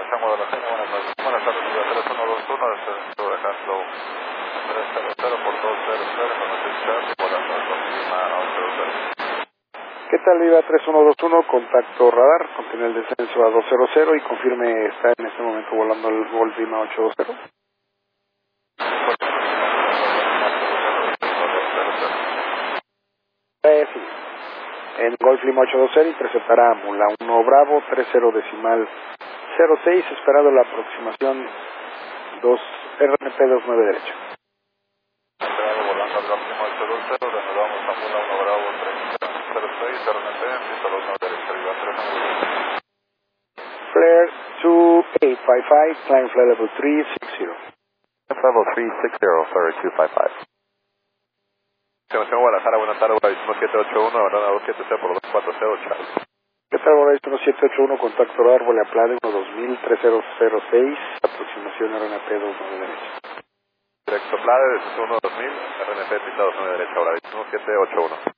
San Guadalajara, buenas tardes, Viva 3121, estoy dejando 300 por 200 con necesidad y volando al Clima 820. ¿Qué tal, Viva 3121? Contacto radar, continúe el descenso a 200 y confirme está en este momento volando el Golf Lima 820. Sí. En Golf Lima 820 interceptará Mula 1 Bravo 30 decimal 06, esperado la aproximación 2 RNP 29 derecha. Volando al Clima 820, denudamos a Mula 1 Bravo 3006, RNP, pista 29 derecha, Viva 3. Flare 2855, climb flight level 360. Level 360, Flare 255. Sebastián Guadalajara, buenas tardes, Horizon 781, Aurora 270 por 240, Charlie. ¿Qué tal, Horizon 781, contacto radar, vuela Plade 12000, 3006, aproximación RNP 29 derecha. Directo Plade, 12000, RNP, pista 29 derecha, Horizon 781.